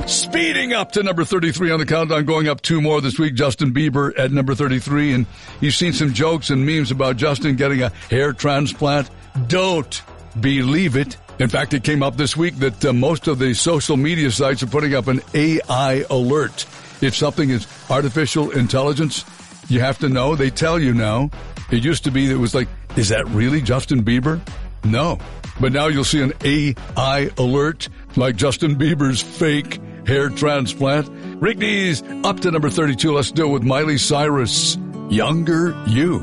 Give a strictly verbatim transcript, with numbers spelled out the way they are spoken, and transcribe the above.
Speeding up to number thirty-three on the countdown, going up two more this week. Justin Bieber at number thirty-three. And you've seen some jokes and memes about Justin getting a hair transplant. Don't believe it. In fact, it came up this week that uh, most of the social media sites are putting up an A I alert. If something is artificial intelligence, you have to know. They tell you now. It used to be that it was like, is that really Justin Bieber? No. But now you'll see an A I alert like Justin Bieber's fake hair transplant. Rick Dees up to number thirty-two. Let's deal with Miley Cyrus. Younger You.